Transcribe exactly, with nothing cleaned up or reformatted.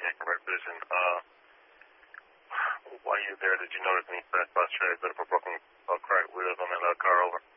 in correct position. Uh, while you were there, did you notice any fast bus trays that were broken uh, cracked wheels on that uh, car over?